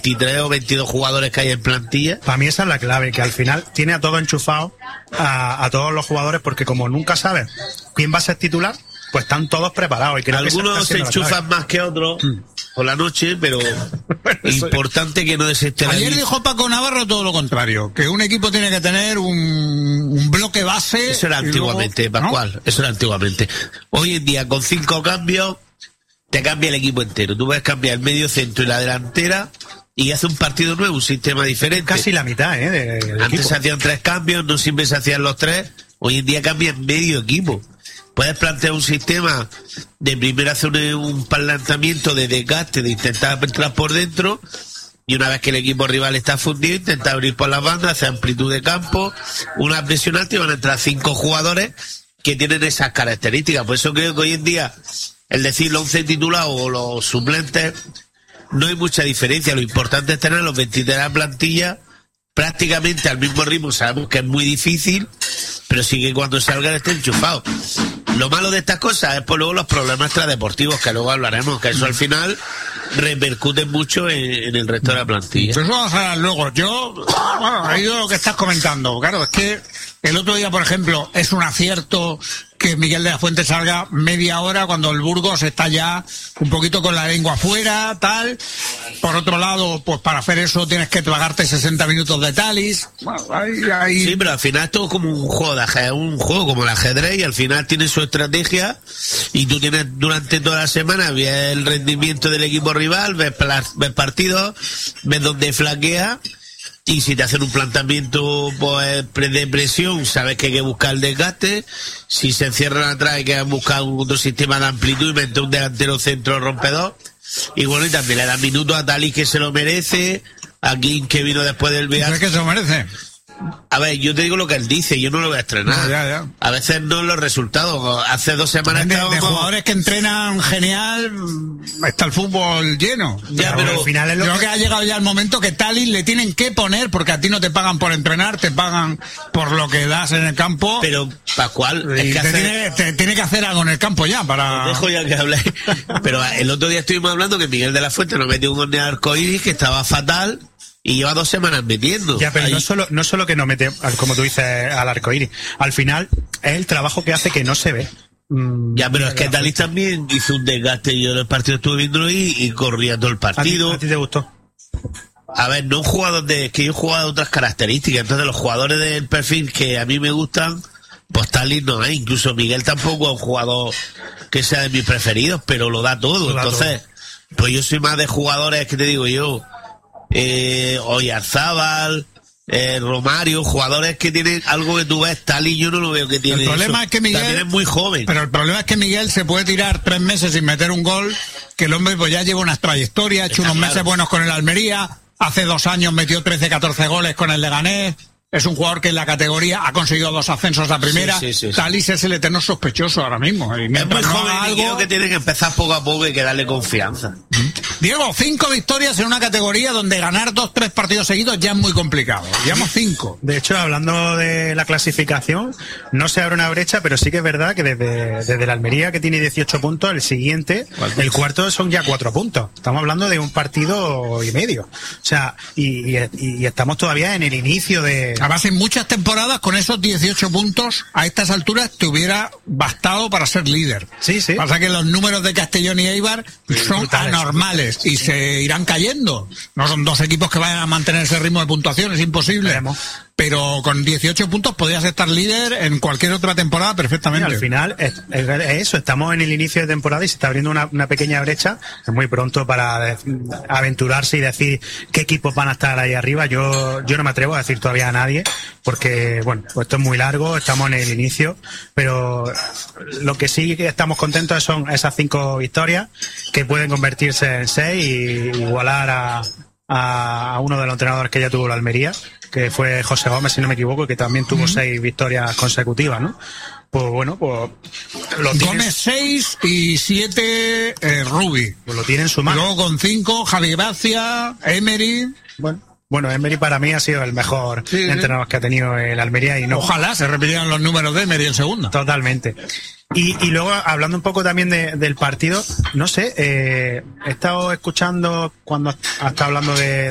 23 o 22 jugadores que hay en plantilla. Para mí esa es la clave, que al final tiene a todos enchufados, a todos los jugadores, porque como nunca sabes quién va a ser titular, pues están todos preparados. Y creo algunos que se enchufan más que otros por la noche, pero importante que no desestabilice. Ayer dijo Paco Navarro todo lo contrario, que un equipo tiene que tener un bloque base. Eso era antiguamente, luego, Pascual, ¿no? Eso era antiguamente. Hoy en día, con 5 cambios, te cambia el equipo entero. Tú puedes cambiar el medio centro y la delantera y hace un partido nuevo, un sistema diferente. Casi la mitad, del Antes equipo. se hacían 3 cambios, no siempre se hacían los 3. Hoy en día cambia medio equipo. Puedes plantear un sistema de primero hacer un planteamiento de desgaste, de intentar entrar por dentro, y una vez que el equipo rival está fundido, intentar abrir por las bandas, hacer amplitud de campo, una presión alta, y van a entrar 5 jugadores que tienen esas características. Por eso creo que hoy en día el decir los 11 titulados o los suplentes no hay mucha diferencia. Lo importante es tener los 23 de la plantilla prácticamente al mismo ritmo. Sabemos que es muy difícil, pero sí que cuando salgan estén enchufados. Lo malo de estas cosas es por luego los problemas extradeportivos, que luego hablaremos, que eso al final repercute mucho en el resto de la plantilla. Eso vamos a hablar luego. Bueno, ahí lo que estás comentando, claro, es que el otro día, por ejemplo, es un acierto que Miguel de la Fuente salga media hora cuando el Burgos está ya un poquito con la lengua afuera, tal. Por otro lado, pues para hacer eso tienes que tragarte 60 minutos de Talis. Bueno, ahí... Sí, pero al final es todo como un juego de ajedrez, un juego como el ajedrez, y al final tiene su estrategia, y tú tienes durante toda la semana, ves el rendimiento del equipo rival, ves partidos, ves dónde flaquea. Y si te hacen un planteamiento pues de presión, sabes que hay que buscar el desgaste. Si se encierran atrás, hay que buscar otro sistema de amplitud y meter un delantero centro rompedor. Y bueno, y también le dan minutos a Talis, que se lo merece, a King, que vino después del viaje. ¿Crees que se lo merece? A ver, yo te digo lo que él dice, yo no lo voy a estrenar. Ya. A veces no los resultados. Hace 2 semanas de jugadores que entrenan genial, está el fútbol lleno. Ya, pero al final es creo que ha llegado ya el momento que Talis le tienen que poner, porque a ti no te pagan por entrenar, te pagan por lo que das en el campo. Pero, Pascual, es que tiene que hacer algo en el campo ya para... Os dejo ya que habléis. Pero el otro día estuvimos hablando que Miguel de la Fuente nos metió un gol de arcoíris que estaba fatal. Y lleva 2 semanas metiendo. Ya, pero no solo que no mete, como tú dices, al arcoíris. Al final es el trabajo que hace que no se ve. Ya, pero es que Talis también hizo un desgaste. Yo en el partido estuve viéndolo y corría todo el partido. ¿A ti te gustó? A ver, no un jugador que yo he jugado de otras características. Entonces los jugadores del perfil que a mí me gustan, pues Talis no hay. Incluso Miguel tampoco es un jugador que sea de mis preferidos, pero lo da todo. Entonces, pues yo soy más de jugadores, que te digo yo, Oyarzábal, Romario, jugadores que tienen algo que tú ves. Talis yo no lo veo que tiene. El problema es que Miguel también es muy joven. Pero el problema es que Miguel se puede tirar 3 meses sin meter un gol, que el hombre pues ya lleva unas trayectorias, ha hecho unos meses buenos con el Almería, hace 2 años metió 13-14 goles con el Leganés. Es un jugador que en la categoría ha conseguido 2 ascensos a primera. Sí. Talis es el eterno sospechoso ahora mismo. Y es muy joven, y creo que tiene que empezar poco a poco y que darle confianza. Diego, 5 victorias en una categoría donde ganar 2-3 partidos seguidos ya es muy complicado. Llevamos 5. De hecho, hablando de la clasificación, no se abre una brecha, pero sí que es verdad que desde la Almería, que tiene 18 puntos, el siguiente, el cuarto son ya 4 puntos. Estamos hablando de un partido y medio. O sea, y estamos todavía en el inicio de... Además, en muchas temporadas, con esos 18 puntos, a estas alturas te hubiera bastado para ser líder. Sí. Pasa que los números de Castellón y Eibar son anormales y se irán cayendo. No son 2 equipos que vayan a mantener ese ritmo de puntuación, es imposible. Veremos. Pero con 18 puntos podrías estar líder en cualquier otra temporada perfectamente. Al final es eso, estamos en el inicio de temporada y se está abriendo una pequeña brecha. Es muy pronto para aventurarse y decir qué equipos van a estar ahí arriba. Yo no me atrevo a decir todavía a nadie, porque bueno, pues esto es muy largo, estamos en el inicio, pero lo que sí que estamos contentos son esas 5 victorias que pueden convertirse en 6 y igualar a uno de los entrenadores que ya tuvo la Almería, que fue José Gómez, si no me equivoco, que también tuvo 6 victorias consecutivas, ¿no? Pues bueno, pues... Gómez 6 y 7 Rubi. Pues lo tienen su mano. Luego con 5 Javi Gracia, Emery... Bueno, Emery para mí ha sido el mejor entrenador que ha tenido el Almería y no... Ojalá se repitieran los números de Emery en segunda. Totalmente. Y luego, hablando un poco también del partido, no sé, he estado escuchando cuando ha estado hablando de